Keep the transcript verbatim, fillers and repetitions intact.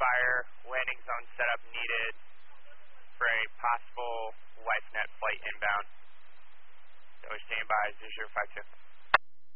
Spire, landing zone setup needed for a possible LifeNet flight inbound. So stand by, zero zero five two.